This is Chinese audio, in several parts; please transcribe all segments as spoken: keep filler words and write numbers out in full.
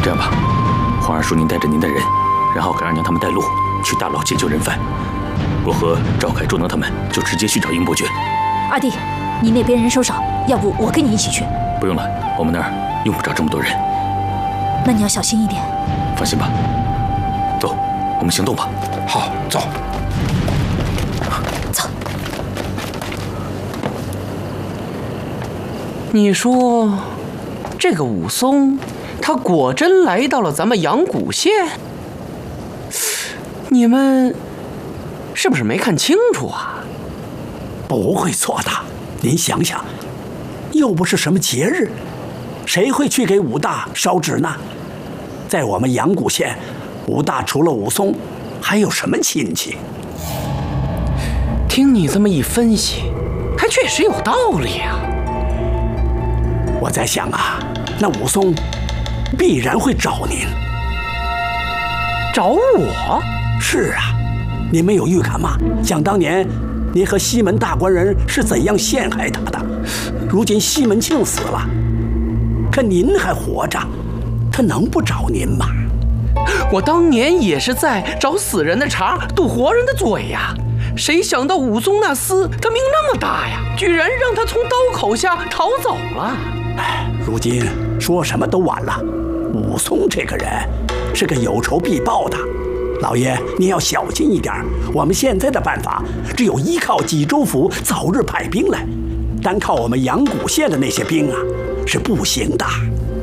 这样吧，皇上说您带着您的人，然后给二娘他们带路去大牢解救人犯。我和赵凯、周能他们就直接去找英伯爵。 二弟，你那边人手少，要不我跟你一起去？ 不用了，我们那儿用不着这么多人。 那你要小心一点。 放心吧。走，我们行动吧。 好，走。 走。 你说，这个武松，他果真来到了咱们阳谷县？你们是不是没看清楚啊？ 不会错的。您想想，又不是什么节日，谁会去给武大烧纸呢？在我们阳谷县，武大除了武松，还有什么亲戚？ 听你这么一分析，还确实有道理啊。 我在想啊，那武松必然会找您。 找我？ 是啊，您没有预感吗？想当年，您和西门大官人是怎样陷害他的？如今西门庆死了，可您还活着，他能不找您吗？ 我当年也是在找死人的茬，堵活人的嘴呀。谁想到武松那厮，他命那么大呀，居然让他从刀口下逃走了。 哎，如今说什么都晚了。武松这个人是个有仇必报的，老爷您要小心一点。我们现在的办法只有依靠济州府早日派兵来，单靠我们阳谷县的那些兵啊是不行的。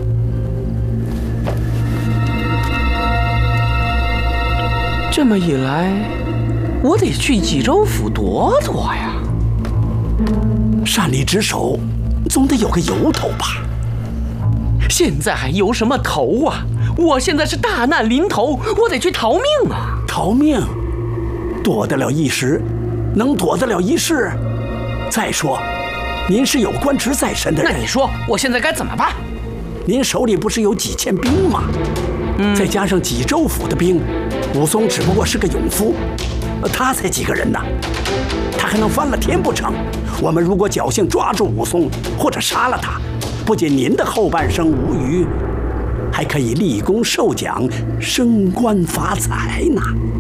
这么一来，我得去济州府躲躲呀。 擅离职守，总得有个由头吧？ 现在还有什么头啊？我现在是大难临头，我得去逃命啊！ 逃命，躲得了一时，能躲得了一世。再说，您是有官职在身的人， 那你说我现在该怎么办？ 您手里不是有几千兵吗？嗯，再加上济州府的兵，武松只不过是个勇夫，他才几个人呢？他还能翻了天不成？我们如果侥幸抓住武松，或者杀了他，不仅您的后半生无虞，还可以立功受奖、升官发财呢。